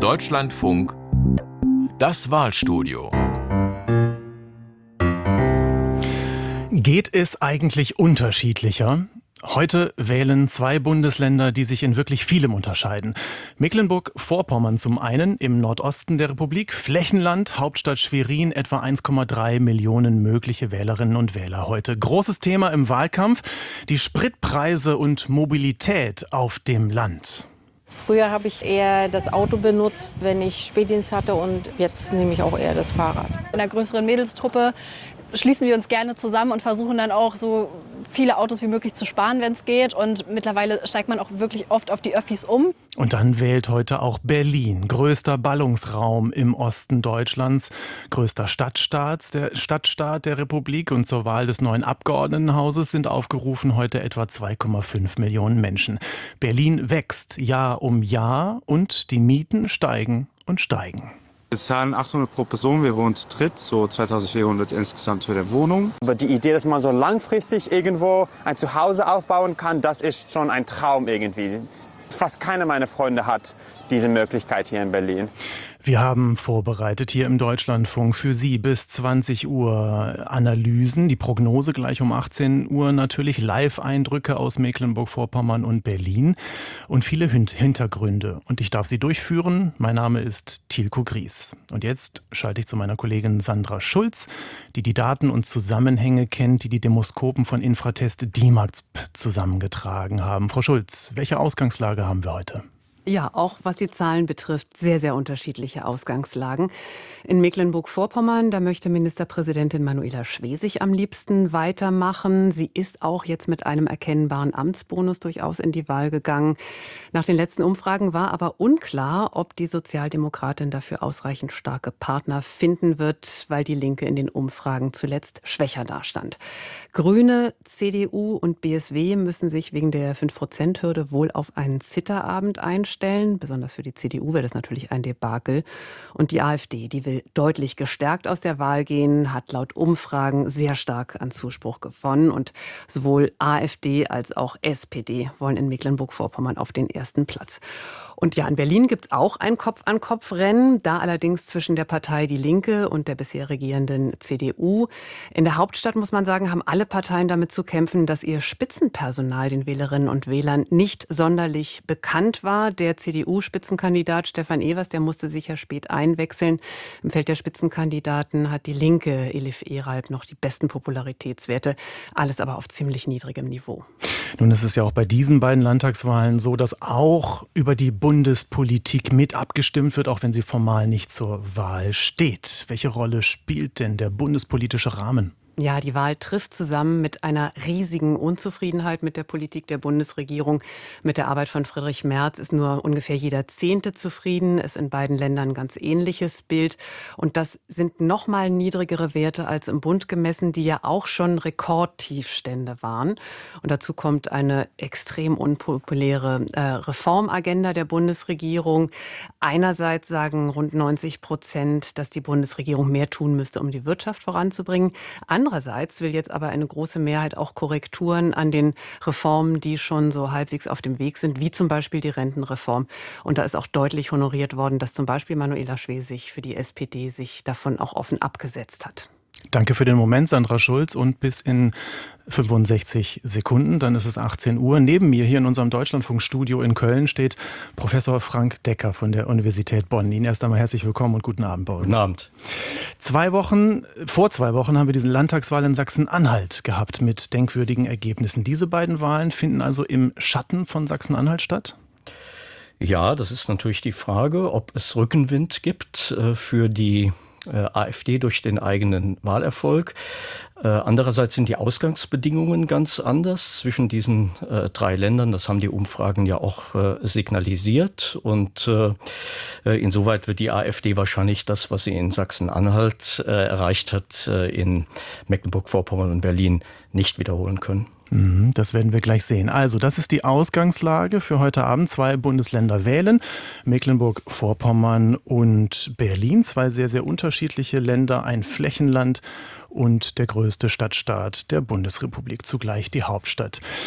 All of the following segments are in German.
Deutschlandfunk das Wahlstudio. Geht es eigentlich unterschiedlicher? Heute wählen zwei Bundesländer, die sich in wirklich vielem unterscheiden. Mecklenburg-Vorpommern zum einen im Nordosten der Republik, Flächenland, Hauptstadt Schwerin, etwa 1,3 Millionen mögliche Wählerinnen und Wähler heute. Großes Thema im Wahlkampf, die Spritpreise und Mobilität auf dem Land. Früher habe ich eher das Auto benutzt, wenn ich Spätdienst hatte, und jetzt nehme ich auch eher das Fahrrad. In einer größeren Mädelstruppe schließen wir uns gerne zusammen und versuchen dann auch so viele Autos wie möglich zu sparen, wenn es geht. Und mittlerweile steigt man auch wirklich oft auf die Öffis um. Und dann wählt heute auch Berlin, größter Ballungsraum im Osten Deutschlands, größter Stadtstaat der Republik. Und zur Wahl des neuen Abgeordnetenhauses sind aufgerufen heute etwa 2,5 Millionen Menschen. Berlin wächst Jahr um Jahr und die Mieten steigen und steigen. Wir zahlen 800 pro Person, wir wohnen zu dritt, so 2400 insgesamt für die Wohnung. Aber die Idee, dass man so langfristig irgendwo ein Zuhause aufbauen kann, das ist schon ein Traum irgendwie. Fast keiner meiner Freunde hat diese Möglichkeit hier in Berlin. Wir haben vorbereitet hier im Deutschlandfunk für Sie bis 20 Uhr Analysen, die Prognose gleich um 18 Uhr natürlich, Live-Eindrücke aus Mecklenburg-Vorpommern und Berlin und viele Hintergründe. Und ich darf sie durchführen. Mein Name ist Tilko Gries. Und jetzt schalte ich zu meiner Kollegin Sandra Schulz, die die Daten und Zusammenhänge kennt, die die Demoskopen von Infratest DIMAP zusammengetragen haben. Frau Schulz, welche Ausgangslage haben wir heute? Ja, auch was die Zahlen betrifft, sehr, sehr unterschiedliche Ausgangslagen. In Mecklenburg-Vorpommern, da möchte Ministerpräsidentin Manuela Schwesig am liebsten weitermachen. Sie ist auch jetzt mit einem erkennbaren Amtsbonus durchaus in die Wahl gegangen. Nach den letzten Umfragen war aber unklar, ob die Sozialdemokratin dafür ausreichend starke Partner finden wird, weil die Linke in den Umfragen zuletzt schwächer dastand. Grüne, CDU und BSW müssen sich wegen der 5%-Hürde wohl auf einen Zitterabend einstellen. Besonders für die CDU wäre das natürlich ein Debakel. Und die AfD, die will deutlich gestärkt aus der Wahl gehen, hat laut Umfragen sehr stark an Zuspruch gewonnen. Und sowohl AfD als auch SPD wollen in Mecklenburg-Vorpommern auf den ersten Platz. Und ja, in Berlin gibt es auch ein Kopf-an-Kopf-Rennen, da allerdings zwischen der Partei Die Linke und der bisher regierenden CDU. In der Hauptstadt, muss man sagen, haben alle Parteien damit zu kämpfen, dass ihr Spitzenpersonal den Wählerinnen und Wählern nicht sonderlich bekannt war. Der CDU-Spitzenkandidat Stefan Evers, der musste sich ja spät einwechseln. Im Feld der Spitzenkandidaten hat die Linke, Elif Eralb, noch die besten Popularitätswerte. Alles aber auf ziemlich niedrigem Niveau. Nun ist es ja auch bei diesen beiden Landtagswahlen so, dass auch über die Bundespolitik mit abgestimmt wird, auch wenn sie formal nicht zur Wahl steht. Welche Rolle spielt denn der bundespolitische Rahmen? Ja, die Wahl trifft zusammen mit einer riesigen Unzufriedenheit mit der Politik der Bundesregierung. Mit der Arbeit von Friedrich Merz ist nur ungefähr jeder Zehnte zufrieden. Ist in beiden Ländern ein ganz ähnliches Bild. Und das sind noch mal niedrigere Werte als im Bund gemessen, die ja auch schon Rekordtiefstände waren. Und dazu kommt eine extrem unpopuläre Reformagenda der Bundesregierung. Einerseits sagen rund 90%, dass die Bundesregierung mehr tun müsste, um die Wirtschaft voranzubringen. Andererseits will jetzt aber eine große Mehrheit auch Korrekturen an den Reformen, die schon so halbwegs auf dem Weg sind, wie zum Beispiel die Rentenreform. Und da ist auch deutlich honoriert worden, dass zum Beispiel Manuela Schwesig für die SPD sich davon auch offen abgesetzt hat. Danke für den Moment, Sandra Schulz. Und bis in 65 Sekunden, dann ist es 18 Uhr. Neben mir hier in unserem Deutschlandfunkstudio in Köln steht Professor Frank Decker von der Universität Bonn. Ihnen erst einmal herzlich willkommen und guten Abend bei uns. Guten Abend. Vor 2 Wochen haben wir diese Landtagswahl in Sachsen-Anhalt gehabt mit denkwürdigen Ergebnissen. Diese beiden Wahlen finden also im Schatten von Sachsen-Anhalt statt? Ja, das ist natürlich die Frage, ob es Rückenwind gibt für die AfD durch den eigenen Wahlerfolg. Andererseits sind die Ausgangsbedingungen ganz anders zwischen diesen 3 Ländern. Das haben die Umfragen ja auch signalisiert. Und insoweit wird die AfD wahrscheinlich das, was sie in Sachsen-Anhalt erreicht hat, in Mecklenburg-Vorpommern und Berlin nicht wiederholen können. Das werden wir gleich sehen. Also, das ist die Ausgangslage für heute Abend. 2 Bundesländer wählen, Mecklenburg-Vorpommern und Berlin. 2 sehr, sehr unterschiedliche Länder, ein Flächenland und der größte Stadtstaat der Bundesrepublik, zugleich die Hauptstadt.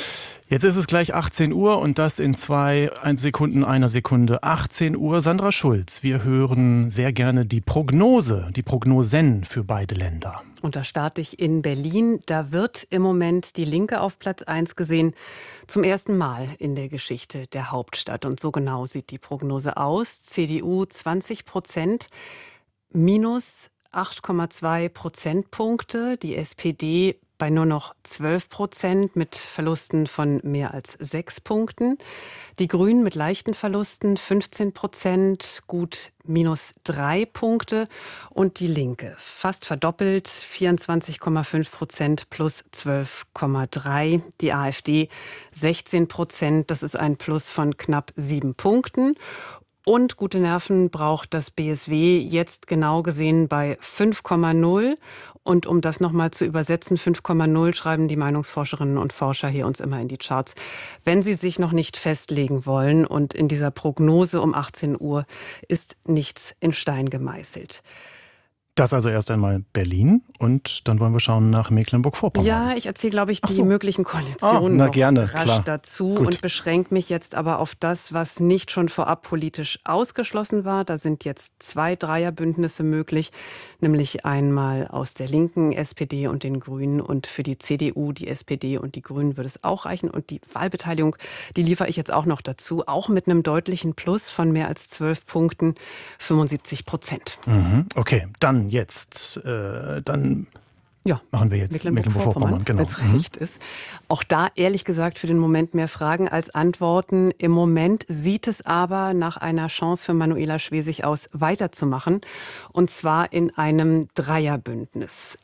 Jetzt ist es gleich 18 Uhr und das in 1 Sekunden, 1 Sekunde. 18 Uhr, Sandra Schulz. Wir hören sehr gerne die Prognosen für beide Länder. Und da starte ich in Berlin. Da wird im Moment die Linke auf Platz 1 gesehen. Zum ersten Mal in der Geschichte der Hauptstadt. Und so genau sieht die Prognose aus. CDU 20%, minus 8,2 Prozentpunkte. Die SPD bei nur noch 12% mit Verlusten von mehr als 6 Punkten. Die Grünen mit leichten Verlusten 15%, gut minus 3 Punkte. Und die Linke fast verdoppelt, 24,5% plus 12,3. Die AfD 16%, das ist ein Plus von knapp 7 Punkten. Und gute Nerven braucht das BSW jetzt genau gesehen bei 5,0. Und um das nochmal zu übersetzen, 5,0 schreiben die Meinungsforscherinnen und Forscher hier uns immer in die Charts, wenn sie sich noch nicht festlegen wollen. Und in dieser Prognose um 18 Uhr ist nichts in Stein gemeißelt. Das also erst einmal Berlin und dann wollen wir schauen nach Mecklenburg-Vorpommern. Ja, ich erzähle, glaube ich, die möglichen Koalitionen na noch gerne, rasch klar. dazu Gut. und beschränke mich jetzt aber auf das, was nicht schon vorab politisch ausgeschlossen war. Da sind jetzt 2 Dreierbündnisse möglich, nämlich einmal aus der Linken, SPD und den Grünen und für die CDU, die SPD und die Grünen würde es auch reichen. Und die Wahlbeteiligung, die liefere ich jetzt auch noch dazu, auch mit einem deutlichen Plus von mehr als 12 Punkten, 75%. Okay, dann jetzt, Ja, machen wir jetzt Mecklenburg-Vorpommern. Genau. Wenn es recht ist. Auch da ehrlich gesagt für den Moment mehr Fragen als Antworten. Im Moment sieht es aber nach einer Chance für Manuela Schwesig aus, weiterzumachen. Und zwar in einem Dreierbündnis.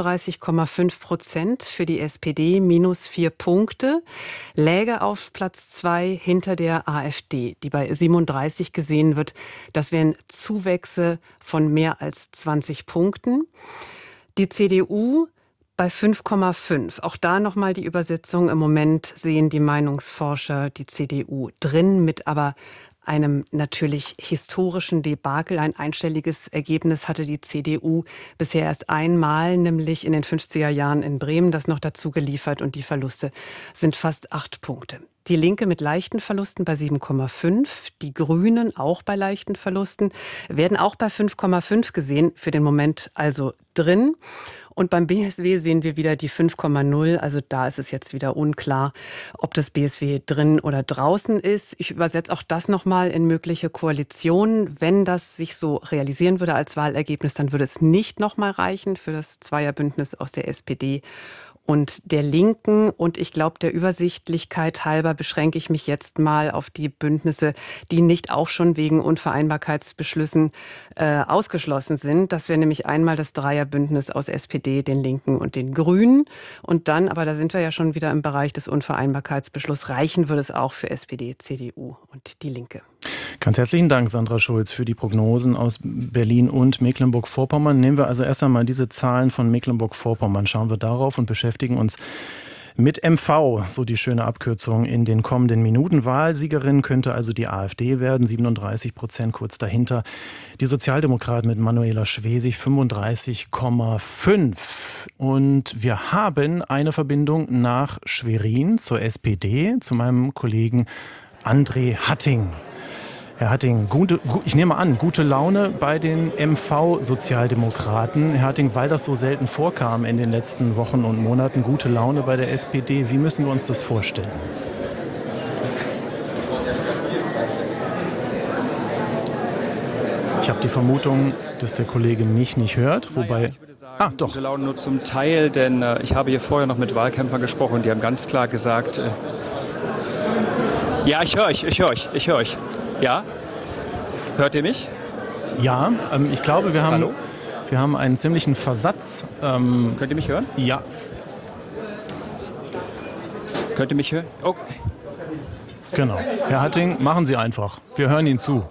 35,5% für die SPD, minus 4 Punkte. Läge auf Platz 2 hinter der AfD, die bei 37 gesehen wird. Das wären Zuwächse von mehr als 20 Punkten. Die CDU bei 5,5. Auch da nochmal die Übersetzung. Im Moment sehen die Meinungsforscher die CDU drin, mit aber einem natürlich historischen Debakel. Ein einstelliges Ergebnis hatte die CDU bisher erst einmal, nämlich in den 50er Jahren in Bremen, das noch dazu geliefert. Und die Verluste sind fast 8 Punkte. Die Linke mit leichten Verlusten bei 7,5. Die Grünen auch bei leichten Verlusten, werden auch bei 5,5 gesehen, für den Moment also drin. Und beim BSW sehen wir wieder die 5,0. Also da ist es jetzt wieder unklar, ob das BSW drin oder draußen ist. Ich übersetze auch das nochmal in mögliche Koalitionen. Wenn das sich so realisieren würde als Wahlergebnis, dann würde es nicht nochmal reichen für das Zweierbündnis aus der SPD und der Linken. Und ich glaube, der Übersichtlichkeit halber beschränke ich mich jetzt mal auf die Bündnisse, die nicht auch schon wegen Unvereinbarkeitsbeschlüssen ausgeschlossen sind. Das wäre nämlich einmal das Dreierbündnis aus SPD, den Linken und den Grünen. Und dann, aber da sind wir ja schon wieder im Bereich des Unvereinbarkeitsbeschlusses, reichen würde es auch für SPD, CDU und die Linke. Ganz herzlichen Dank, Sandra Schulz, für die Prognosen aus Berlin und Mecklenburg-Vorpommern. Nehmen wir also erst einmal diese Zahlen von Mecklenburg-Vorpommern, schauen wir darauf und beschäftigen uns mit MV, so die schöne Abkürzung, in den kommenden Minuten. Wahlsiegerin könnte also die AfD werden, 37%, kurz dahinter die Sozialdemokraten mit Manuela Schwesig, 35,5%. Und wir haben eine Verbindung nach Schwerin zur SPD, zu meinem Kollegen André Hatting. Herr Hatting, ich nehme an, gute Laune bei den MV-Sozialdemokraten. Herr Hatting, weil das so selten vorkam in den letzten Wochen und Monaten, gute Laune bei der SPD. Wie müssen wir uns das vorstellen? Ich habe die Vermutung, dass der Kollege mich nicht hört, wobei... Ich würde sagen, doch. gute Laune nur zum Teil, denn ich habe hier vorher noch mit Wahlkämpfern gesprochen und die haben ganz klar gesagt... Ja, ich höre euch. Ja? Hört ihr mich? Ja, ich glaube, wir haben einen ziemlichen Versatz. Könnt ihr mich hören? Ja. Könnt ihr mich hören? Oh. Genau. Herr Hatting, machen Sie einfach. Wir hören Ihnen zu.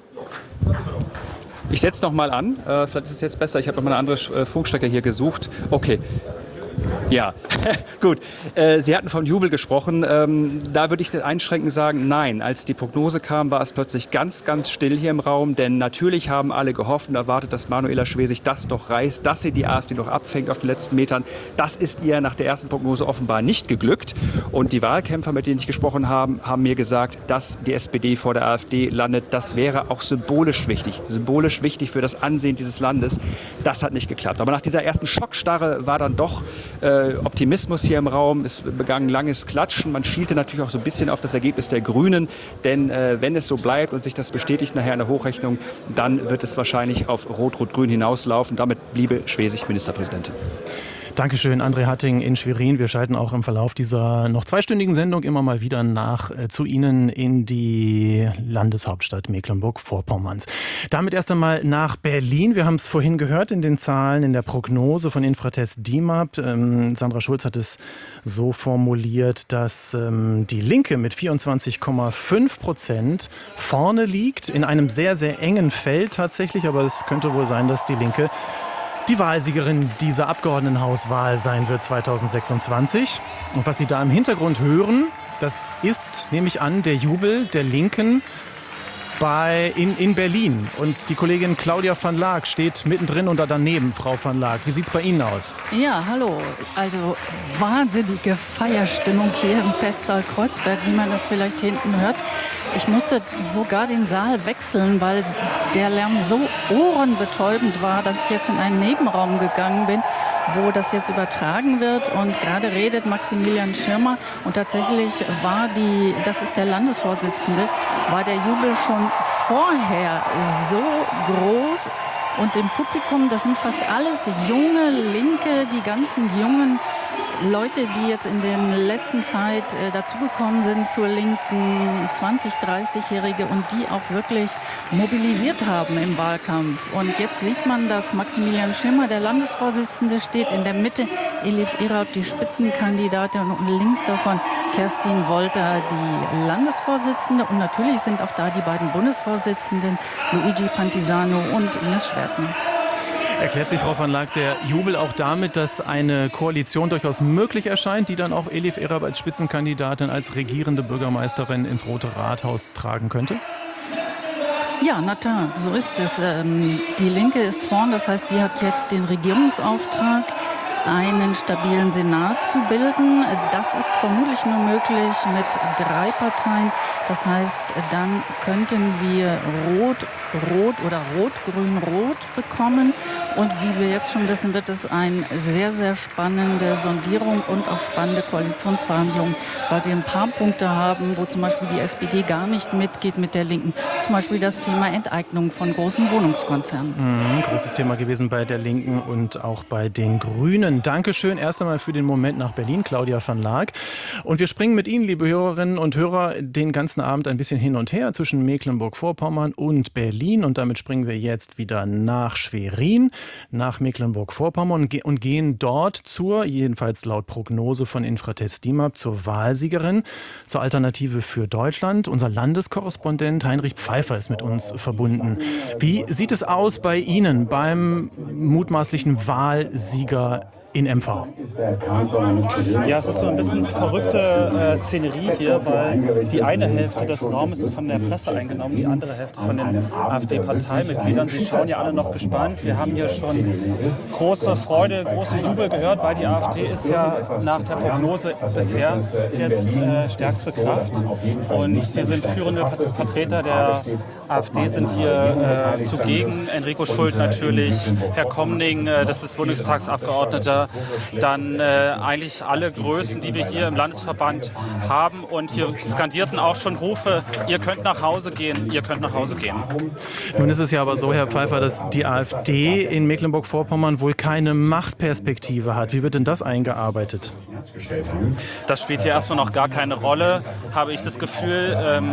Ich setze noch mal an. Vielleicht ist es jetzt besser. Ich habe noch mal eine andere Funkstrecke hier gesucht. Okay. Ja, gut. Sie hatten von Jubel gesprochen. Da würde ich einschränkend sagen, nein. Als die Prognose kam, war es plötzlich ganz, ganz still hier im Raum. Denn natürlich haben alle gehofft und erwartet, dass Manuela Schwesig das doch reißt, dass sie die AfD noch abfängt auf den letzten Metern. Das ist ihr nach der ersten Prognose offenbar nicht geglückt. Und die Wahlkämpfer, mit denen ich gesprochen habe, haben mir gesagt, dass die SPD vor der AfD landet. Das wäre auch symbolisch wichtig für das Ansehen dieses Landes. Das hat nicht geklappt. Aber nach dieser ersten Schockstarre war dann doch Optimismus hier im Raum. Es begann langes Klatschen. Man schielte natürlich auch so ein bisschen auf das Ergebnis der Grünen. Denn wenn es so bleibt und sich das bestätigt nachher in der Hochrechnung, dann wird es wahrscheinlich auf Rot-Rot-Grün hinauslaufen. Damit bliebe Schwesig Ministerpräsidentin. Dankeschön, André Hatting in Schwerin. Wir schalten auch im Verlauf dieser noch zweistündigen Sendung immer mal wieder zu Ihnen in die Landeshauptstadt Mecklenburg-Vorpommerns. Damit erst einmal nach Berlin. Wir haben es vorhin gehört in den Zahlen, in der Prognose von Infratest DIMAP. Sandra Schulz hat es so formuliert, dass die Linke mit 24,5% vorne liegt, in einem sehr, sehr engen Feld tatsächlich. Aber es könnte wohl sein, dass die Linke die Wahlsiegerin dieser Abgeordnetenhauswahl sein wird 2026. Und was Sie da im Hintergrund hören, das ist, nehme ich an, der Jubel der Linken in Berlin. Und die Kollegin Claudia van Laak steht mittendrin oder daneben, Frau van Laak. Wie sieht es bei Ihnen aus? Ja, hallo. Also wahnsinnige Feierstimmung hier im Festsaal Kreuzberg, wie man das vielleicht hinten hört. Ich musste sogar den Saal wechseln, weil der Lärm so ohrenbetäubend war, dass ich jetzt in einen Nebenraum gegangen bin, wo das jetzt übertragen wird. Und gerade redet Maximilian Schirmer. Und tatsächlich das ist der Landesvorsitzende, war der Jubel schon vorher so groß. Und im Publikum, das sind fast alles junge Linke, die ganzen jungen Leute, die jetzt in der letzten Zeit dazugekommen sind zur Linken, 20-, 30-Jährige und die auch wirklich mobilisiert haben im Wahlkampf. Und jetzt sieht man, dass Maximilian Schirmer, der Landesvorsitzende, steht in der Mitte, Elif Erab, die Spitzenkandidatin, und links davon Kerstin Wolter, die Landesvorsitzende. Und natürlich sind auch da die beiden Bundesvorsitzenden, Luigi Pantisano und Ines Schwertner. Erklärt sich, Frau van Laak, der Jubel auch damit, dass eine Koalition durchaus möglich erscheint, die dann auch Elif Erab als Spitzenkandidatin, als regierende Bürgermeisterin ins Rote Rathaus tragen könnte? Ja, na klar, so ist es. Die Linke ist vorn, das heißt, sie hat jetzt den Regierungsauftrag, einen stabilen Senat zu bilden. Das ist vermutlich nur möglich mit 3 Parteien. Das heißt, dann könnten wir Rot oder Rot-Grün-Rot bekommen. Und wie wir jetzt schon wissen, wird es eine sehr, sehr spannende Sondierung und auch spannende Koalitionsverhandlungen, weil wir ein paar Punkte haben, wo zum Beispiel die SPD gar nicht mitgeht mit der Linken. Zum Beispiel das Thema Enteignung von großen Wohnungskonzernen. Großes Thema gewesen bei der Linken und auch bei den Grünen. Dankeschön erst einmal für den Moment nach Berlin, Claudia van Laak. Und wir springen mit Ihnen, liebe Hörerinnen und Hörer, den ganzen Abend ein bisschen hin und her zwischen Mecklenburg-Vorpommern und Berlin. Und damit springen wir jetzt wieder nach Schwerin, nach Mecklenburg-Vorpommern und gehen dort jedenfalls laut Prognose von Infratest DIMAP, zur Wahlsiegerin, zur Alternative für Deutschland. Unser Landeskorrespondent Heinrich Pfeiffer ist mit uns verbunden. Wie sieht es aus bei Ihnen beim mutmaßlichen Wahlsieger in MV? Ja, es ist so ein bisschen verrückte Szenerie hier, weil die eine Hälfte des Raumes ist von der Presse eingenommen, die andere Hälfte von den AfD-Parteimitgliedern. Sie schauen ja alle noch gespannt. Wir haben hier schon große Freude, großen Jubel gehört, weil die AfD ist ja nach der Prognose bisher jetzt stärkste Kraft. Und hier sind führende Vertreter der AfD sind hier zugegen. Enrico Schult natürlich, Herr Komning, das ist Bundestagsabgeordneter. Dann eigentlich alle Größen, die wir hier im Landesverband haben. Und hier skandierten auch schon Rufe, ihr könnt nach Hause gehen, ihr könnt nach Hause gehen. Nun ist es ja aber so, Herr Pfeiffer, dass die AfD in Mecklenburg-Vorpommern wohl keine Machtperspektive hat. Wie wird denn das eingearbeitet? Das spielt hier erstmal noch gar keine Rolle, habe ich das Gefühl.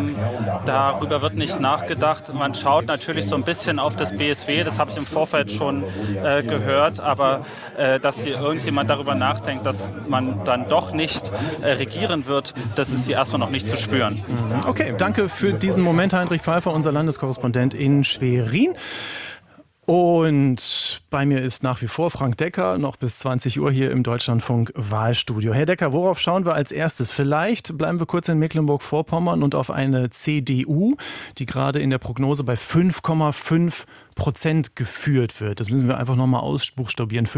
Darüber wird nicht nachgedacht. Man schaut natürlich so ein bisschen auf das BSW, das habe ich im Vorfeld schon gehört, aber dass hier irgendjemand darüber nachdenkt, dass man dann doch nicht regieren wird, das ist hier erstmal noch nicht zu spüren. Okay, danke für diesen Moment, Heinrich Pfeiffer, unser Landeskorrespondent in Schwerin. Und bei mir ist nach wie vor Frank Decker, noch bis 20 Uhr hier im Deutschlandfunk Wahlstudio. Herr Decker, worauf schauen wir als erstes? Vielleicht bleiben wir kurz in Mecklenburg-Vorpommern und auf eine CDU, die gerade in der Prognose bei 5,5% geführt wird. Das müssen wir einfach nochmal ausbuchstabieren.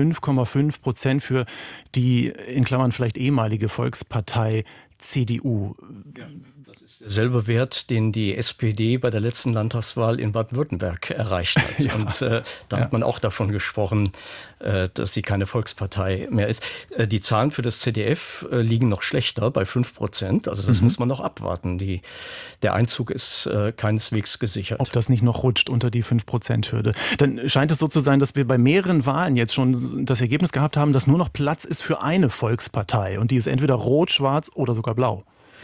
5,5% für die, in Klammern vielleicht ehemalige Volkspartei CDU. Ja, das ist derselbe Wert, den die SPD bei der letzten Landtagswahl in Baden-Württemberg erreicht hat. Ja. Und da hat man auch davon gesprochen, dass sie keine Volkspartei mehr ist. Die Zahlen für das ZDF liegen noch schlechter, bei 5%. Also das muss man noch abwarten. Der Einzug ist keineswegs gesichert. Ob das nicht noch rutscht unter die 5%-Hürde. Dann scheint es so zu sein, dass wir bei mehreren Wahlen jetzt schon das Ergebnis gehabt haben, dass nur noch Platz ist für eine Volkspartei. Und die ist entweder rot, schwarz oder sogar blau.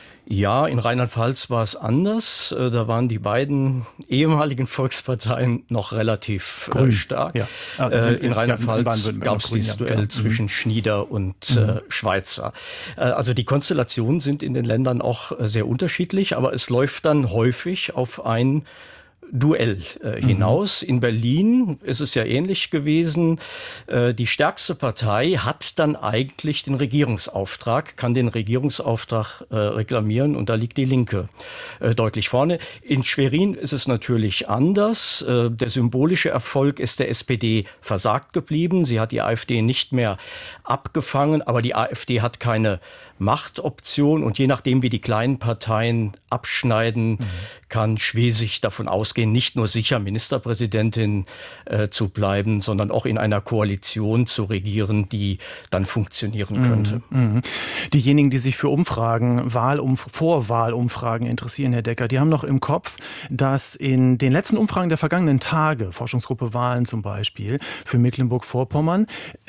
Ja, in Rheinland-Pfalz war es anders. Da waren die beiden ehemaligen Volksparteien noch relativ stark. Ja. In Rheinland-Pfalz gab es dieses Duell zwischen Schnieder und Schweizer. Also die Konstellationen sind in den Ländern auch sehr unterschiedlich, aber es läuft dann häufig auf ein Duell hinaus. In Berlin ist es ja ähnlich gewesen. Die stärkste Partei hat dann eigentlich den Regierungsauftrag, kann den Regierungsauftrag reklamieren und da liegt die Linke deutlich vorne. In Schwerin ist es natürlich anders. Der symbolische Erfolg ist der SPD versagt geblieben. Sie hat die AfD nicht mehr abgefangen, aber die AfD hat keine Machtoption und je nachdem, wie die kleinen Parteien abschneiden, kann Schwesig davon ausgehen, nicht nur sicher Ministerpräsidentin zu bleiben, sondern auch in einer Koalition zu regieren, die dann funktionieren könnte. Diejenigen, die sich für Umfragen, Vorwahlumfragen interessieren, Herr Decker, die haben noch im Kopf, dass in den letzten Umfragen der vergangenen Tage, Forschungsgruppe Wahlen zum Beispiel, für Mecklenburg-Vorpommern,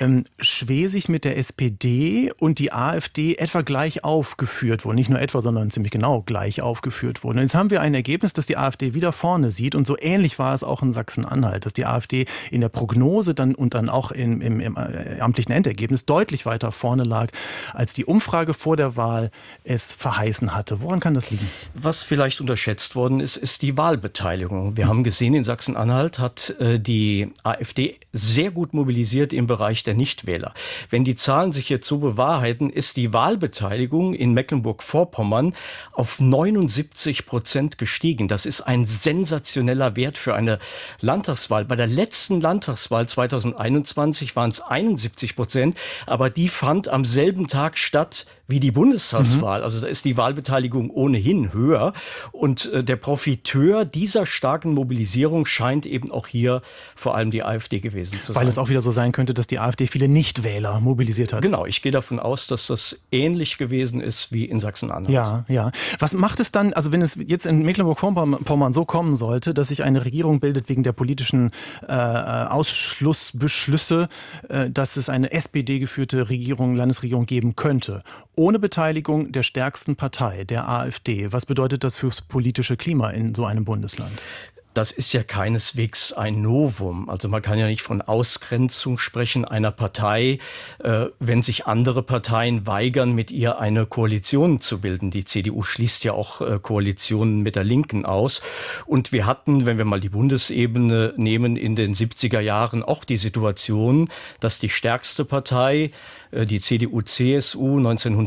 Schwesig mit der SPD und die AfD etwa gleich aufgeführt wurden. Nicht nur etwa, sondern ziemlich genau gleich aufgeführt wurden. Und jetzt haben wir ein Ergebnis, das die AfD wieder vorne sieht. Und so ähnlich war es auch in Sachsen-Anhalt, dass die AfD in der Prognose dann und dann auch im amtlichen Endergebnis deutlich weiter vorne lag, als die Umfrage vor der Wahl es verheißen hatte. Woran kann das liegen? Was vielleicht unterschätzt worden ist, ist die Wahlbeteiligung. Wir haben gesehen, in Sachsen-Anhalt hat die AfD sehr gut mobilisiert im Bereich der Nichtwähler. Wenn die Zahlen sich jetzt so bewahrheiten, ist die Wahlbeteiligung in Mecklenburg-Vorpommern auf 79% gestiegen. Das ist ein sensationeller Wert für eine Landtagswahl. Bei der letzten Landtagswahl 2021 waren es 71%, aber die fand am selben Tag statt wie die Bundestagswahl. Also da ist die Wahlbeteiligung ohnehin höher. Und der Profiteur dieser starken Mobilisierung scheint eben auch hier vor allem die AfD gewesen zu sein. Weil es auch wieder so sein könnte, dass die AfD viele Nichtwähler mobilisiert hat. Genau, ich gehe davon aus, dass das ähnlich gewesen ist wie in Sachsen-Anhalt. Ja. Was macht es dann, also wenn es jetzt in Mecklenburg-Vorpommern so kommen sollte, dass sich eine Regierung bildet wegen der politischen Ausschlussbeschlüsse, dass es eine SPD-geführte Landesregierung geben könnte, ohne Beteiligung der stärksten Partei, der AfD. Was bedeutet das fürs politische Klima in so einem Bundesland? Das ist ja keineswegs ein Novum. Also man kann ja nicht von Ausgrenzung sprechen einer Partei, wenn sich andere Parteien weigern, mit ihr eine Koalition zu bilden. Die CDU schließt ja auch Koalitionen mit der Linken aus. Und wir hatten, wenn wir mal die Bundesebene nehmen, in den 70er Jahren auch die Situation, dass die stärkste Partei, die CDU-CSU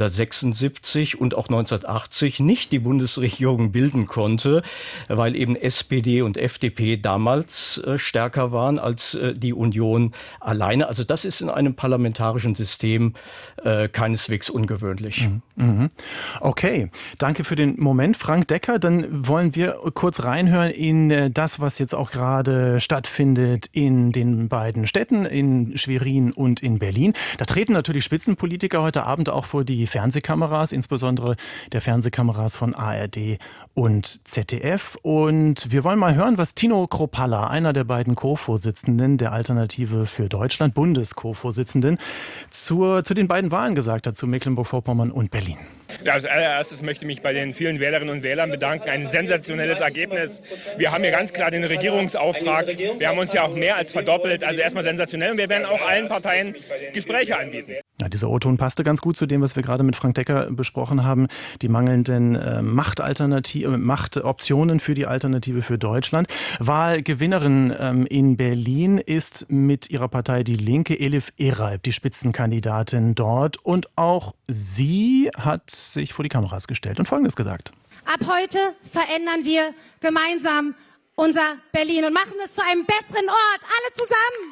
1976 und auch 1980 nicht die Bundesregierung bilden konnte, weil eben SPD und FDP damals stärker waren als die Union alleine. Also das ist in einem parlamentarischen System keineswegs ungewöhnlich. Okay, danke für den Moment, Frank Decker. Dann wollen wir kurz reinhören in das, was jetzt auch gerade stattfindet in den beiden Städten, in Schwerin und in Berlin. Da treten natürlich Spitzenpolitiker heute Abend auch vor die Fernsehkameras, insbesondere der Fernsehkameras von ARD und ZDF. Und wir wollen mal hören, was Tino Kropalla, einer der beiden Co-Vorsitzenden der Alternative für Deutschland, Bundes-Co-Vorsitzenden, zu den beiden Wahlen gesagt hat, zu Mecklenburg-Vorpommern und Berlin. Ja, als allererstes möchte ich mich bei den vielen Wählerinnen und Wählern bedanken. Ein sensationelles Ergebnis. Wir haben hier ganz klar den Regierungsauftrag. Wir haben uns ja auch mehr als verdoppelt. Also erstmal sensationell. Und wir werden auch allen Parteien Gespräche anbieten. Ja, dieser O-Ton passte ganz gut zu dem, was wir gerade mit Frank Decker besprochen haben. Die mangelnden Machtoptionen für die Alternative für Deutschland. Wahlgewinnerin in Berlin ist mit ihrer Partei Die Linke Elif Eralp, die Spitzenkandidatin dort. Und auch sie hat sich vor die Kameras gestellt und Folgendes gesagt. Ab heute verändern wir gemeinsam unser Berlin und machen es zu einem besseren Ort. Alle zusammen!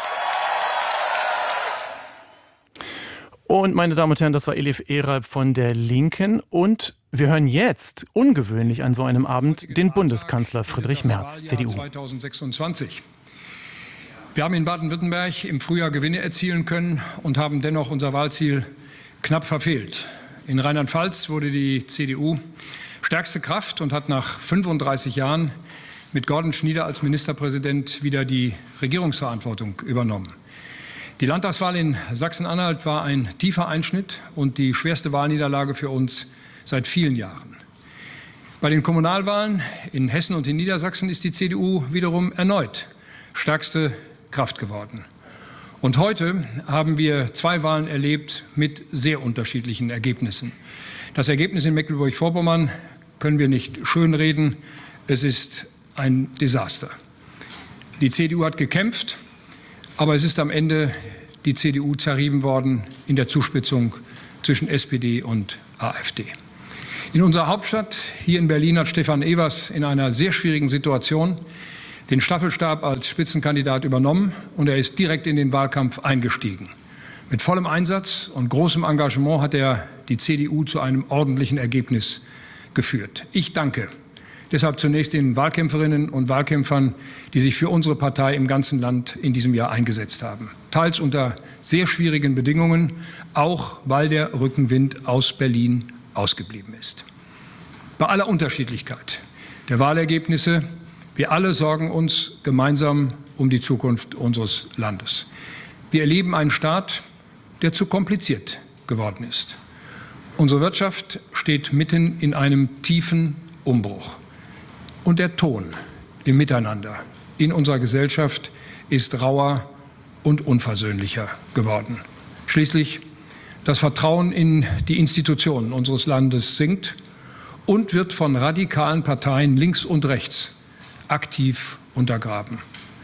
Und meine Damen und Herren, das war Elif Eralp von der Linken. Und wir hören jetzt, ungewöhnlich an so einem Abend, den Bundeskanzler Friedrich Merz, CDU. 2026. Wir haben in Baden-Württemberg im Frühjahr Gewinne erzielen können und haben dennoch unser Wahlziel knapp verfehlt. In Rheinland-Pfalz wurde die CDU stärkste Kraft und hat nach 35 Jahren mit Gordon Schnieder als Ministerpräsident wieder die Regierungsverantwortung übernommen. Die Landtagswahl in Sachsen-Anhalt war ein tiefer Einschnitt und die schwerste Wahlniederlage für uns seit vielen Jahren. Bei den Kommunalwahlen in Hessen und in Niedersachsen ist die CDU wiederum erneut stärkste Kraft geworden. Und heute haben wir 2 Wahlen erlebt mit sehr unterschiedlichen Ergebnissen. Das Ergebnis in Mecklenburg-Vorpommern können wir nicht schönreden. Es ist ein Desaster. Die CDU hat gekämpft. Aber es ist am Ende die CDU zerrieben worden in der Zuspitzung zwischen SPD und AfD. In unserer Hauptstadt, hier in Berlin, hat Stefan Evers in einer sehr schwierigen Situation den Staffelstab als Spitzenkandidat übernommen und er ist direkt in den Wahlkampf eingestiegen. Mit vollem Einsatz und großem Engagement hat er die CDU zu einem ordentlichen Ergebnis geführt. Ich danke deshalb zunächst den Wahlkämpferinnen und Wahlkämpfern, die sich für unsere Partei im ganzen Land in diesem Jahr eingesetzt haben. Teils unter sehr schwierigen Bedingungen, auch weil der Rückenwind aus Berlin ausgeblieben ist. Bei aller Unterschiedlichkeit der Wahlergebnisse, wir alle sorgen uns gemeinsam um die Zukunft unseres Landes. Wir erleben einen Staat, der zu kompliziert geworden ist. Unsere Wirtschaft steht mitten in einem tiefen Umbruch. Und der Ton im Miteinander in unserer Gesellschaft ist rauer und unversöhnlicher geworden. Schließlich das Vertrauen in die Institutionen unseres Landes sinkt und wird von radikalen Parteien links und rechts aktiv untergraben.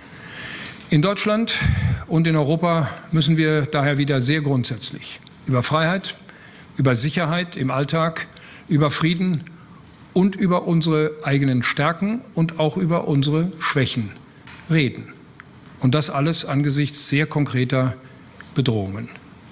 In Deutschland und in Europa müssen wir daher wieder sehr grundsätzlich über Freiheit, über Sicherheit im Alltag, über Frieden und über unsere eigenen Stärken und auch über unsere Schwächen reden. Und das alles angesichts sehr konkreter Bedrohungen.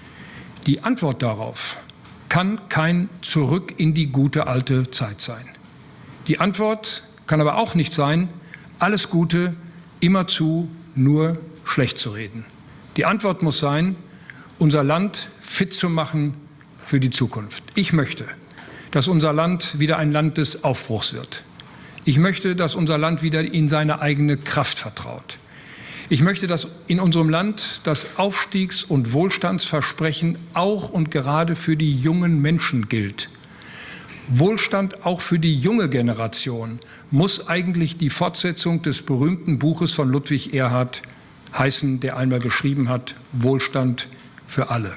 Die Antwort darauf kann kein Zurück in die gute alte Zeit sein. Die Antwort kann aber auch nicht sein, alles Gute immerzu nur schlecht zu reden. Die Antwort muss sein, unser Land fit zu machen für die Zukunft. Ich möchte, dass unser Land wieder ein Land des Aufbruchs wird. Ich möchte, dass unser Land wieder in seine eigene Kraft vertraut. Ich möchte, dass in unserem Land das Aufstiegs- und Wohlstandsversprechen auch und gerade für die jungen Menschen gilt. Wohlstand auch für die junge Generation muss eigentlich die Fortsetzung des berühmten Buches von Ludwig Erhard heißen, der einmal geschrieben hat, Wohlstand für alle.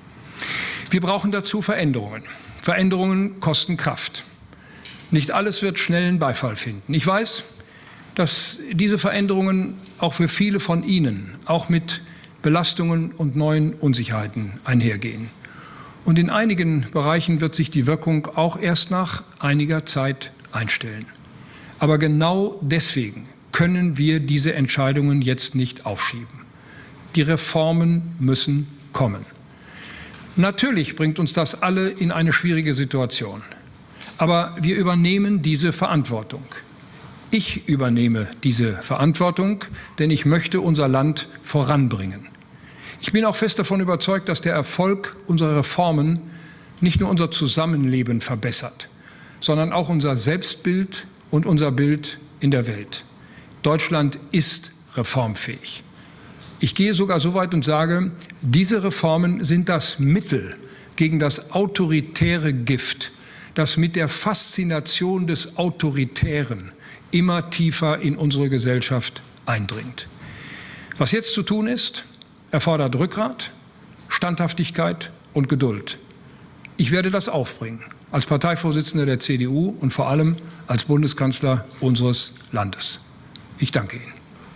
Wir brauchen dazu Veränderungen. Veränderungen kosten Kraft. Nicht alles wird schnellen Beifall finden. Ich weiß, dass diese Veränderungen auch für viele von Ihnen, auch mit Belastungen und neuen Unsicherheiten einhergehen. Und in einigen Bereichen wird sich die Wirkung auch erst nach einiger Zeit einstellen. Aber genau deswegen können wir diese Entscheidungen jetzt nicht aufschieben. Die Reformen müssen kommen. Natürlich bringt uns das alle in eine schwierige Situation. Aber wir übernehmen diese Verantwortung. Ich übernehme diese Verantwortung, denn ich möchte unser Land voranbringen. Ich bin auch fest davon überzeugt, dass der Erfolg unserer Reformen nicht nur unser Zusammenleben verbessert, sondern auch unser Selbstbild und unser Bild in der Welt. Deutschland ist reformfähig. Ich gehe sogar so weit und sage, diese Reformen sind das Mittel gegen das autoritäre Gift, das mit der Faszination des Autoritären immer tiefer in unsere Gesellschaft eindringt. Was jetzt zu tun ist, erfordert Rückgrat, Standhaftigkeit und Geduld. Ich werde das aufbringen, als Parteivorsitzender der CDU und vor allem als Bundeskanzler unseres Landes. Ich danke Ihnen.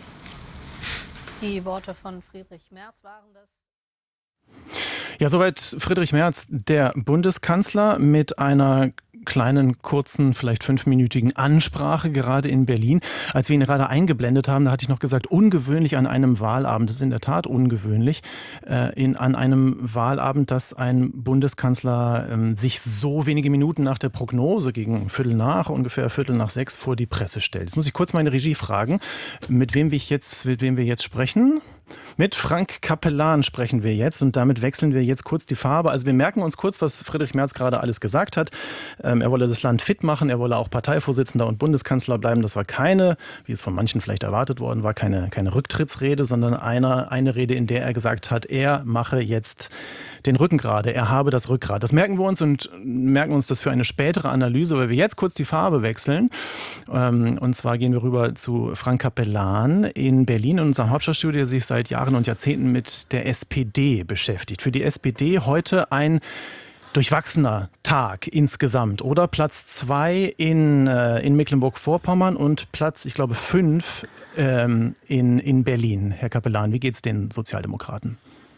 Die Worte von Friedrich Merz waren das. Ja, soweit Friedrich Merz, der Bundeskanzler, mit einer kleinen, kurzen, vielleicht 5-minütigen Ansprache gerade in Berlin. Als wir ihn gerade eingeblendet haben, da hatte ich noch gesagt, ungewöhnlich an einem Wahlabend, das ist in der Tat ungewöhnlich, an einem Wahlabend, dass ein Bundeskanzler sich so wenige Minuten nach der Prognose gegen ungefähr Viertel nach 6 vor die Presse stellt. Jetzt muss ich kurz meine Regie fragen, mit wem wir jetzt sprechen. Mit Frank Capellan sprechen wir jetzt und damit wechseln wir jetzt kurz die Farbe. Also wir merken uns kurz, was Friedrich Merz gerade alles gesagt hat. Er wolle das Land fit machen, er wolle auch Parteivorsitzender und Bundeskanzler bleiben. Das war keine, wie es von manchen vielleicht erwartet worden war, keine Rücktrittsrede, sondern eine Rede, in der er gesagt hat, er mache jetzt den Rücken gerade, er habe das Rückgrat. Das merken wir uns und merken uns das für eine spätere Analyse, weil wir jetzt kurz die Farbe wechseln. Und zwar gehen wir rüber zu Frank Capellan in Berlin, in unserem Hauptstadtstudio, der sich seit Jahren und Jahrzehnten mit der SPD beschäftigt. Für die SPD heute ein durchwachsener Tag insgesamt, oder? Platz 2 in Mecklenburg-Vorpommern und Platz, ich glaube, 5 in Berlin. Herr Capellan, wie geht's den Sozialdemokraten?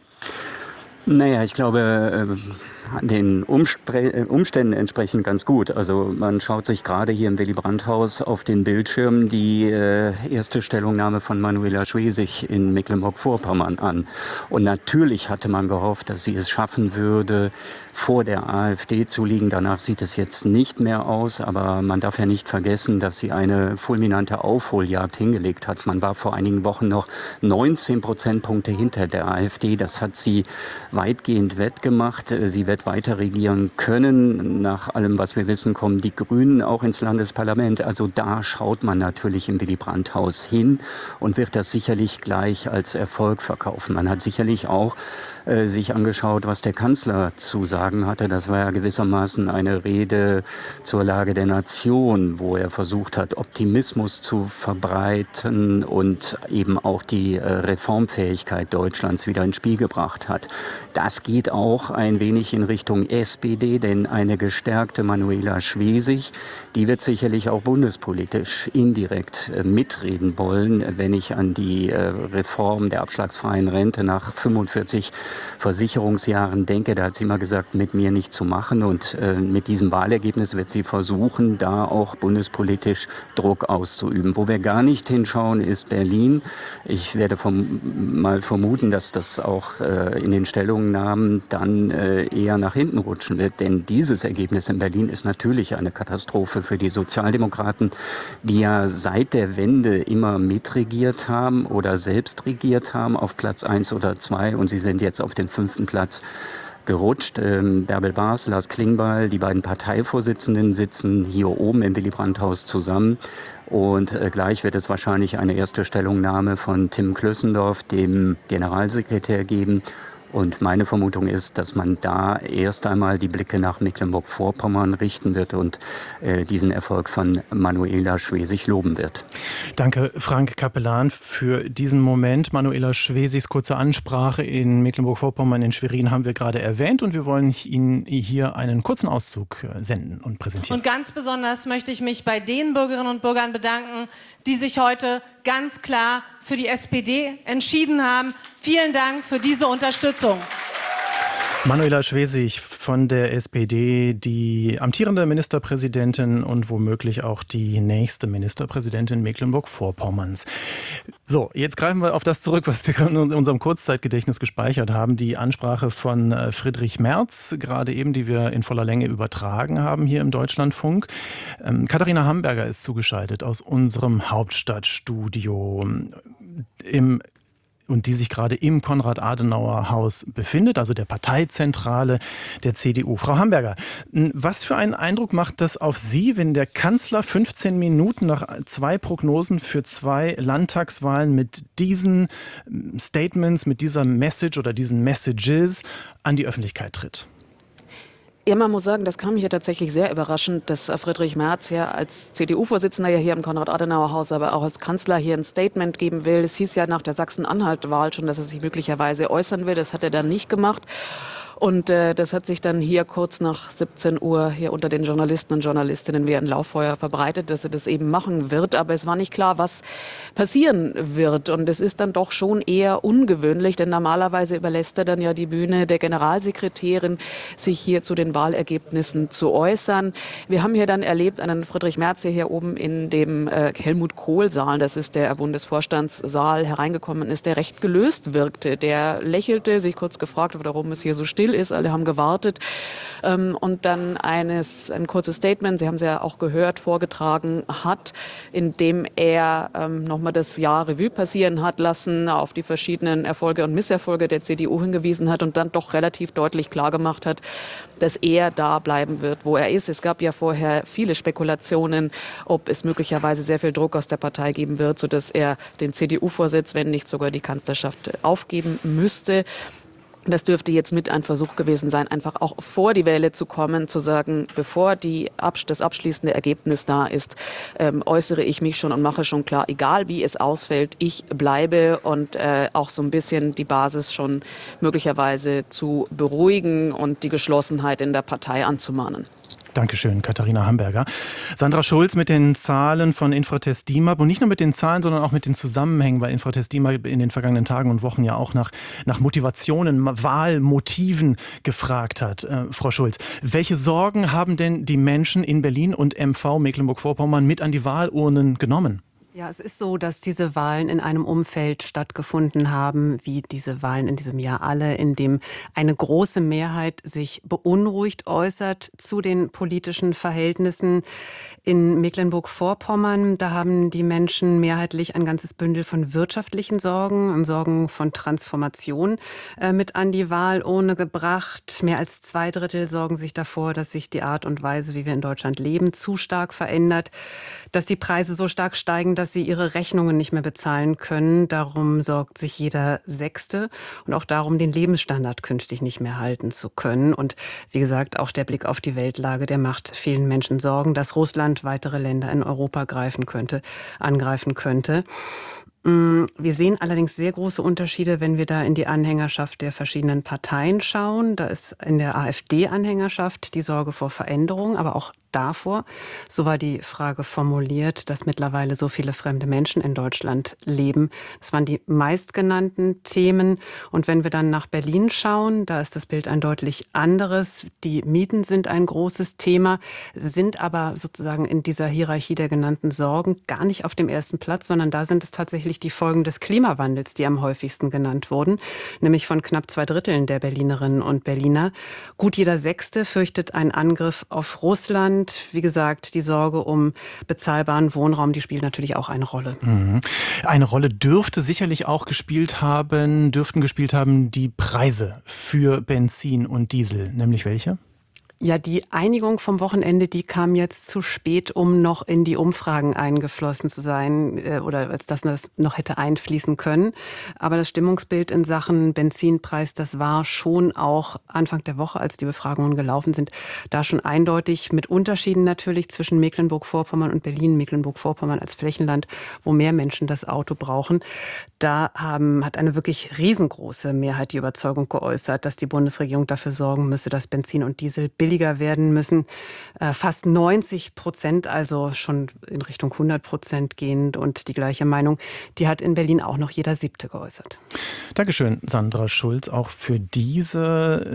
Naja, ich glaube, den Umständen entsprechend ganz gut. Also man schaut sich gerade hier im Willy-Brandt-Haus auf den Bildschirm die erste Stellungnahme von Manuela Schwesig in Mecklenburg-Vorpommern an. Und natürlich hatte man gehofft, dass sie es schaffen würde, vor der AfD zu liegen. Danach sieht es jetzt nicht mehr aus, aber man darf ja nicht vergessen, dass sie eine fulminante Aufholjagd hingelegt hat. Man war vor einigen Wochen noch 19 Prozentpunkte hinter der AfD. Das hat sie weitgehend wettgemacht. Sie wird weiter regieren können. Nach allem, was wir wissen, kommen die Grünen auch ins Landesparlament. Also da schaut man natürlich im Willy-Brandt-Haus hin und wird das sicherlich gleich als Erfolg verkaufen. Man hat sicherlich auch sich angeschaut, was der Kanzler zu sagen hatte. Das war ja gewissermaßen eine Rede zur Lage der Nation, wo er versucht hat, Optimismus zu verbreiten und eben auch die Reformfähigkeit Deutschlands wieder ins Spiel gebracht hat. Das geht auch ein wenig in Richtung SPD, denn eine gestärkte Manuela Schwesig, die wird sicherlich auch bundespolitisch indirekt mitreden wollen, wenn ich an die Reform der abschlagsfreien Rente nach 45 Versicherungsjahren denke. Da hat sie immer gesagt, mit mir nicht zu machen, und mit diesem Wahlergebnis wird sie versuchen, da auch bundespolitisch Druck auszuüben. Wo wir gar nicht hinschauen, ist Berlin. Ich werde mal vermuten, dass das auch in den Stellungnahmen dann eher nach hinten rutschen wird, denn dieses Ergebnis in Berlin ist natürlich eine Katastrophe für die Sozialdemokraten, die ja seit der Wende immer mitregiert haben oder selbst regiert haben auf Platz 1 oder 2, und sie sind jetzt auf den 5. Platz gerutscht. Bärbel Baas, Lars Klingbeil, die beiden Parteivorsitzenden sitzen hier oben im Willy-Brandt-Haus zusammen. Und gleich wird es wahrscheinlich eine erste Stellungnahme von Tim Klössendorf, dem Generalsekretär, geben. Und meine Vermutung ist, dass man da erst einmal die Blicke nach Mecklenburg-Vorpommern richten wird und diesen Erfolg von Manuela Schwesig loben wird. Danke, Frank Capellan, für diesen Moment. Manuela Schwesigs kurze Ansprache in Mecklenburg-Vorpommern in Schwerin haben wir gerade erwähnt, und wir wollen Ihnen hier einen kurzen Auszug senden und präsentieren. Und ganz besonders möchte ich mich bei den Bürgerinnen und Bürgern bedanken, die sich heute ganz klar für die SPD entschieden haben. Vielen Dank für diese Unterstützung. Manuela Schwesig von der SPD, die amtierende Ministerpräsidentin und womöglich auch die nächste Ministerpräsidentin Mecklenburg-Vorpommerns. So, jetzt greifen wir auf das zurück, was wir in unserem Kurzzeitgedächtnis gespeichert haben. Die Ansprache von Friedrich Merz, gerade eben, die wir in voller Länge übertragen haben hier im Deutschlandfunk. Katharina Hamburger ist zugeschaltet aus unserem Hauptstadtstudio und die sich gerade im Konrad-Adenauer-Haus befindet, also der Parteizentrale der CDU. Frau Hamburger, was für einen Eindruck macht das auf Sie, wenn der Kanzler 15 Minuten nach 2 Prognosen für 2 Landtagswahlen mit diesen Statements, mit dieser Message oder diesen Messages an die Öffentlichkeit tritt? Ja, man muss sagen, das kam hier tatsächlich sehr überraschend, dass Friedrich Merz ja als CDU-Vorsitzender ja hier im Konrad-Adenauer-Haus, aber auch als Kanzler hier ein Statement geben will. Es hieß ja nach der Sachsen-Anhalt-Wahl schon, dass er sich möglicherweise äußern will. Das hat er dann nicht gemacht. Und das hat sich dann hier kurz nach 17 Uhr hier unter den Journalisten und Journalistinnen wie ein Lauffeuer verbreitet, dass er das eben machen wird. Aber es war nicht klar, was passieren wird. Und es ist dann doch schon eher ungewöhnlich, denn normalerweise überlässt er dann ja die Bühne der Generalsekretärin, sich hier zu den Wahlergebnissen zu äußern. Wir haben hier dann erlebt einen Friedrich Merz, der hier oben in dem Helmut-Kohl-Saal, das ist der Bundesvorstandssaal, hereingekommen ist, der recht gelöst wirkte. Der lächelte, sich kurz gefragt, warum es hier so still ist. Alle haben gewartet. Und dann ein kurzes Statement, Sie haben es ja auch gehört, vorgetragen hat, in dem er nochmal das Jahr Revue passieren hat lassen, auf die verschiedenen Erfolge und Misserfolge der CDU hingewiesen hat und dann doch relativ deutlich klargemacht hat, dass er da bleiben wird, wo er ist. Es gab ja vorher viele Spekulationen, ob es möglicherweise sehr viel Druck aus der Partei geben wird, sodass er den CDU-Vorsitz, wenn nicht sogar die Kanzlerschaft, aufgeben müsste. Das dürfte jetzt mit ein Versuch gewesen sein, einfach auch vor die Wähle zu kommen, zu sagen, bevor das abschließende Ergebnis da ist, äußere ich mich schon und mache schon klar, egal wie es ausfällt, ich bleibe und auch so ein bisschen die Basis schon möglicherweise zu beruhigen und die Geschlossenheit in der Partei anzumahnen. Dankeschön, Katharina Hamburger. Sandra Schulz mit den Zahlen von Infratest DIMAP und nicht nur mit den Zahlen, sondern auch mit den Zusammenhängen, weil Infratest DIMAP in den vergangenen Tagen und Wochen ja auch nach Motivationen, Wahlmotiven gefragt hat. Frau Schulz, welche Sorgen haben denn die Menschen in Berlin und MV Mecklenburg-Vorpommern mit an die Wahlurnen genommen? Ja, es ist so, dass diese Wahlen in einem Umfeld stattgefunden haben, wie diese Wahlen in diesem Jahr alle, in dem eine große Mehrheit sich beunruhigt äußert zu den politischen Verhältnissen in Mecklenburg-Vorpommern. Da haben die Menschen mehrheitlich ein ganzes Bündel von wirtschaftlichen Sorgen und Sorgen von Transformation mit an die Wahlurne gebracht. Mehr als 2/3 sorgen sich davor, dass sich die Art und Weise, wie wir in Deutschland leben, zu stark verändert, dass die Preise so stark steigen, dass sie ihre Rechnungen nicht mehr bezahlen können. Darum sorgt sich jeder Sechste und auch darum, den Lebensstandard künftig nicht mehr halten zu können. Und wie gesagt, auch der Blick auf die Weltlage, der macht vielen Menschen Sorgen, dass Russland weitere Länder in Europa angreifen könnte. Wir sehen allerdings sehr große Unterschiede, wenn wir da in die Anhängerschaft der verschiedenen Parteien schauen. Da ist in der AfD-Anhängerschaft die Sorge vor Veränderung, aber auch davor, so war die Frage formuliert, dass mittlerweile so viele fremde Menschen in Deutschland leben. Das waren die meistgenannten Themen. Und wenn wir dann nach Berlin schauen, da ist das Bild ein deutlich anderes. Die Mieten sind ein großes Thema, sind aber sozusagen in dieser Hierarchie der genannten Sorgen gar nicht auf dem ersten Platz, sondern da sind es tatsächlich die Folgen des Klimawandels, die am häufigsten genannt wurden, nämlich von knapp 2/3 der Berlinerinnen und Berliner. Gut jeder Sechste fürchtet einen Angriff auf Russland. Wie gesagt, die Sorge um bezahlbaren Wohnraum, die spielt natürlich auch eine Rolle. Eine Rolle dürften gespielt haben die Preise für Benzin und Diesel. Nämlich welche? Ja, die Einigung vom Wochenende, die kam jetzt zu spät, um noch in die Umfragen eingeflossen zu sein oder als das noch hätte einfließen können. Aber das Stimmungsbild in Sachen Benzinpreis, das war schon auch Anfang der Woche, als die Befragungen gelaufen sind, da schon eindeutig mit Unterschieden natürlich zwischen Mecklenburg-Vorpommern und Berlin. Mecklenburg-Vorpommern als Flächenland, wo mehr Menschen das Auto brauchen. Da hat eine wirklich riesengroße Mehrheit die Überzeugung geäußert, dass die Bundesregierung dafür sorgen müsse, dass Benzin und Diesel billiger werden müssen. Fast 90%, also schon in Richtung 100% gehend. Und die gleiche Meinung, die hat in Berlin auch noch jeder Siebte geäußert. Dankeschön, Sandra Schulz, auch für diese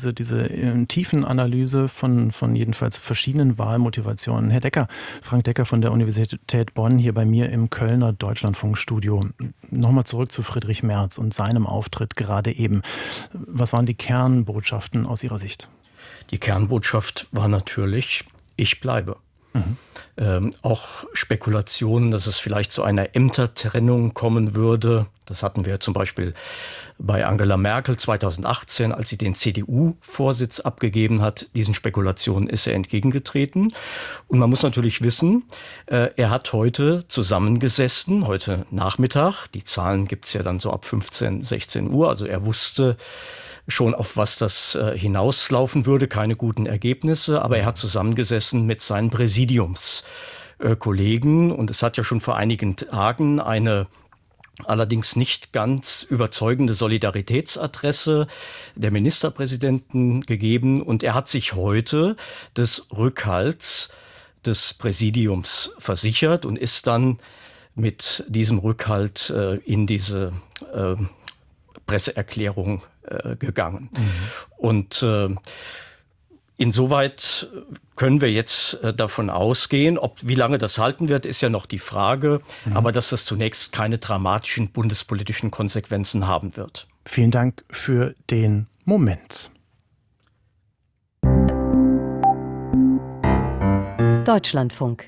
tiefen Analyse von jedenfalls verschiedenen Wahlmotivationen. Herr Decker, Frank Decker von der Universität Bonn, hier bei mir im Kölner Deutschlandfunkstudio. Nochmal zurück zu Friedrich Merz und seinem Auftritt gerade eben. Was waren die Kernbotschaften aus Ihrer Sicht? Die Kernbotschaft war natürlich, ich bleibe. Auch Spekulationen, dass es vielleicht zu einer Ämtertrennung kommen würde, Das hatten wir zum Beispiel bei Angela Merkel 2018, als sie den CDU-Vorsitz abgegeben hat. Diesen Spekulationen ist er entgegengetreten. Und man muss natürlich wissen, er hat heute zusammengesessen, heute Nachmittag. Die Zahlen gibt's ja dann so ab 15, 16 Uhr. Also er wusste schon, auf was das hinauslaufen würde. Keine guten Ergebnisse. Aber er hat zusammengesessen mit seinen Präsidiumskollegen. Und es hat ja schon vor einigen Tagen eine allerdings nicht ganz überzeugende Solidaritätsadresse der Ministerpräsidenten gegeben. Und er hat sich heute des Rückhalts des Präsidiums versichert und ist dann mit diesem Rückhalt in diese Presseerklärung gegangen. Und insoweit können wir jetzt davon ausgehen, wie lange das halten wird, ist ja noch die Frage, aber dass das zunächst keine dramatischen bundespolitischen Konsequenzen haben wird. Vielen Dank für den Moment. Deutschlandfunk.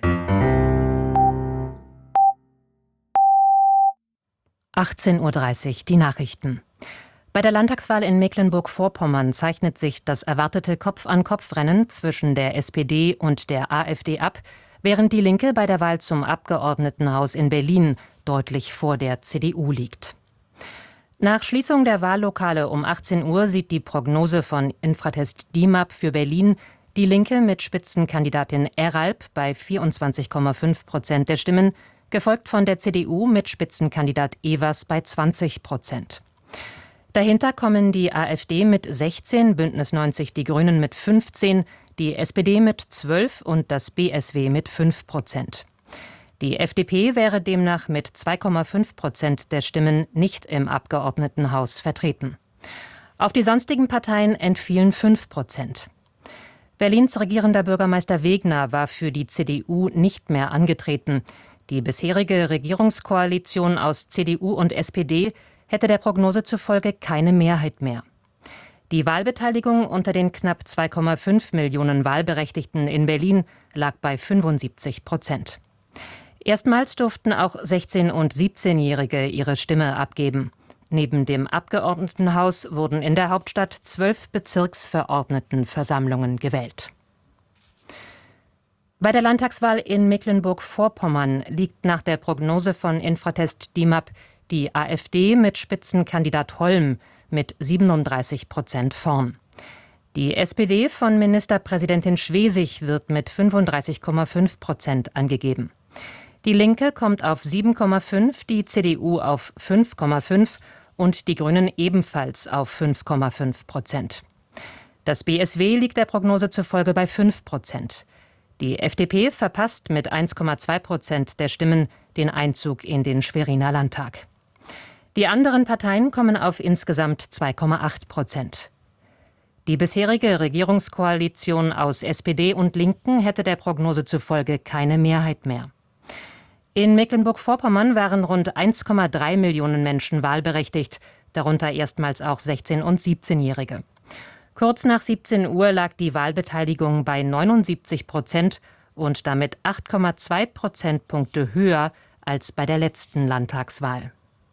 18:30 Uhr, die Nachrichten. Bei der Landtagswahl in Mecklenburg-Vorpommern zeichnet sich das erwartete Kopf-an-Kopf-Rennen zwischen der SPD und der AfD ab, während die Linke bei der Wahl zum Abgeordnetenhaus in Berlin deutlich vor der CDU liegt. Nach Schließung der Wahllokale um 18 Uhr sieht die Prognose von Infratest DIMAP für Berlin die Linke mit Spitzenkandidatin Eralp bei 24,5% der Stimmen, gefolgt von der CDU mit Spitzenkandidat Evers bei 20%. Dahinter kommen die AfD mit 16, Bündnis 90 Die Grünen mit 15, die SPD mit 12 und das BSW mit 5%. Die FDP wäre demnach mit 2,5% der Stimmen nicht im Abgeordnetenhaus vertreten. Auf die sonstigen Parteien entfielen 5%. Berlins regierender Bürgermeister Wegner war für die CDU nicht mehr angetreten. Die bisherige Regierungskoalition aus CDU und SPD hätte der Prognose zufolge keine Mehrheit mehr. Die Wahlbeteiligung unter den knapp 2,5 Millionen Wahlberechtigten in Berlin lag bei 75%. Erstmals durften auch 16- und 17-Jährige ihre Stimme abgeben. Neben dem Abgeordnetenhaus wurden in der Hauptstadt 12 Bezirksverordnetenversammlungen gewählt. Bei der Landtagswahl in Mecklenburg-Vorpommern liegt nach der Prognose von Infratest DIMAP die AfD mit Spitzenkandidat Holm mit 37% vorn. Die SPD von Ministerpräsidentin Schwesig wird mit 35,5% angegeben. Die Linke kommt auf 7,5, die CDU auf 5,5 und die Grünen ebenfalls auf 5,5%. Das BSW liegt der Prognose zufolge bei 5%. Die FDP verpasst mit 1,2% der Stimmen den Einzug in den Schweriner Landtag. Die anderen Parteien kommen auf insgesamt 2,8%. Die bisherige Regierungskoalition aus SPD und Linken hätte der Prognose zufolge keine Mehrheit mehr. In Mecklenburg-Vorpommern waren rund 1,3 Millionen Menschen wahlberechtigt, darunter erstmals auch 16- und 17-Jährige. Kurz nach 17 Uhr lag die Wahlbeteiligung bei 79% und damit 8,2 Prozentpunkte höher als bei der letzten Landtagswahl.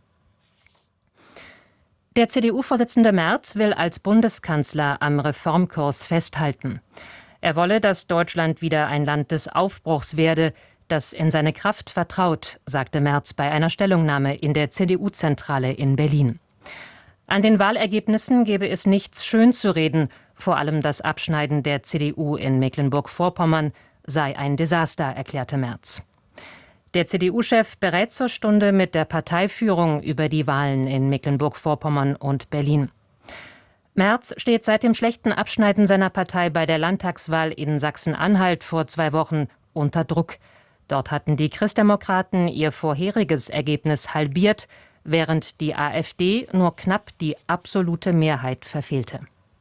Der CDU-Vorsitzende Merz will als Bundeskanzler am Reformkurs festhalten. Er wolle, dass Deutschland wieder ein Land des Aufbruchs werde, das in seine Kraft vertraut, sagte Merz bei einer Stellungnahme in der CDU-Zentrale in Berlin. An den Wahlergebnissen gebe es nichts schönzureden, vor allem das Abschneiden der CDU in Mecklenburg-Vorpommern sei ein Desaster, erklärte Merz. Der CDU-Chef berät zur Stunde mit der Parteiführung über die Wahlen in Mecklenburg-Vorpommern und Berlin. Merz steht seit dem schlechten Abschneiden seiner Partei bei der Landtagswahl in Sachsen-Anhalt vor 2 Wochen unter Druck. Dort hatten die Christdemokraten ihr vorheriges Ergebnis halbiert, während die AfD nur knapp die absolute Mehrheit verfehlte.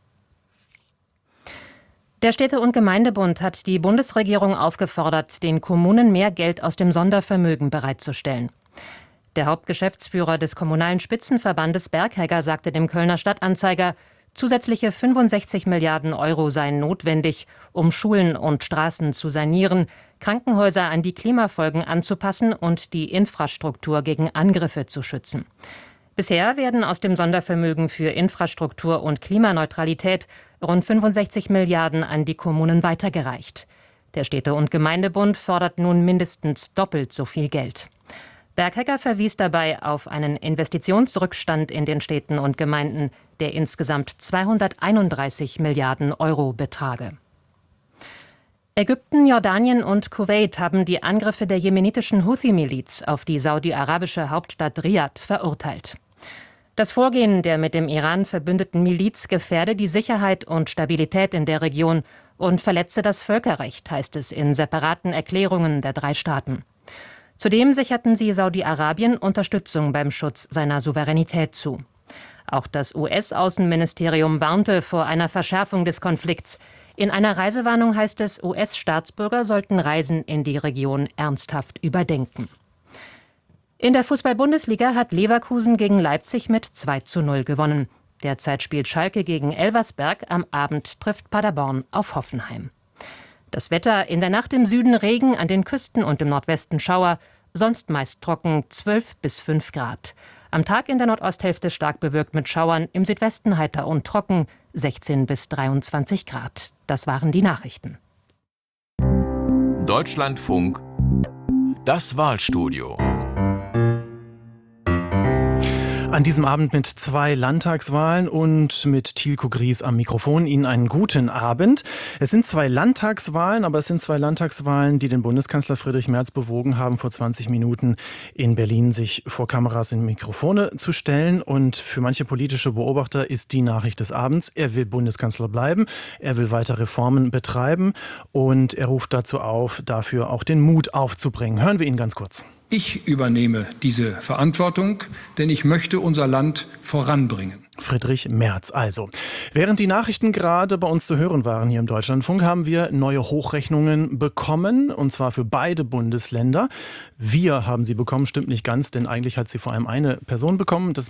Der Städte- und Gemeindebund hat die Bundesregierung aufgefordert, den Kommunen mehr Geld aus dem Sondervermögen bereitzustellen. Der Hauptgeschäftsführer des Kommunalen Spitzenverbandes Berghegger sagte dem Kölner Stadtanzeiger, zusätzliche 65 Milliarden Euro seien notwendig, um Schulen und Straßen zu sanieren, Krankenhäuser an die Klimafolgen anzupassen und die Infrastruktur gegen Angriffe zu schützen. Bisher werden aus dem Sondervermögen für Infrastruktur und Klimaneutralität rund 65 Milliarden an die Kommunen weitergereicht. Der Städte- und Gemeindebund fordert nun mindestens doppelt so viel Geld. Berghecker verwies dabei auf einen Investitionsrückstand in den Städten und Gemeinden, der insgesamt 231 Milliarden Euro betrage. Ägypten, Jordanien und Kuwait haben die Angriffe der jemenitischen Houthi-Miliz auf die saudi-arabische Hauptstadt Riad verurteilt. Das Vorgehen der mit dem Iran verbündeten Miliz gefährde die Sicherheit und Stabilität in der Region und verletze das Völkerrecht, heißt es in separaten Erklärungen der 3 Staaten. Zudem sicherten sie Saudi-Arabien Unterstützung beim Schutz seiner Souveränität zu. Auch das US-Außenministerium warnte vor einer Verschärfung des Konflikts. In einer Reisewarnung heißt es, US-Staatsbürger sollten Reisen in die Region ernsthaft überdenken. In der Fußball-Bundesliga hat Leverkusen gegen Leipzig mit 2:0 gewonnen. Derzeit spielt Schalke gegen Elversberg, am Abend trifft Paderborn auf Hoffenheim. Das Wetter: in der Nacht im Süden Regen, an den Küsten und im Nordwesten Schauer, sonst meist trocken, 12 bis 5 Grad. Am Tag in der Nordosthälfte stark bewölkt mit Schauern, im Südwesten heiter und trocken, 16 bis 23 Grad. Das waren die Nachrichten. Deutschlandfunk, das Wahlstudio. An diesem Abend mit 2 Landtagswahlen und mit Thielko Gries am Mikrofon Ihnen einen guten Abend. Es sind 2 Landtagswahlen, aber es sind 2 Landtagswahlen, die den Bundeskanzler Friedrich Merz bewogen haben, vor 20 Minuten in Berlin sich vor Kameras und Mikrofone zu stellen. Und für manche politische Beobachter ist die Nachricht des Abends: Er will Bundeskanzler bleiben, er will weiter Reformen betreiben und er ruft dazu auf, dafür auch den Mut aufzubringen. Hören wir ihn ganz kurz. Ich übernehme diese Verantwortung, denn ich möchte unser Land voranbringen. Friedrich Merz also. Während die Nachrichten gerade bei uns zu hören waren hier im Deutschlandfunk, haben wir neue Hochrechnungen bekommen, und zwar für beide Bundesländer. Wir haben sie bekommen, stimmt nicht ganz, denn eigentlich hat sie vor allem eine Person bekommen. Das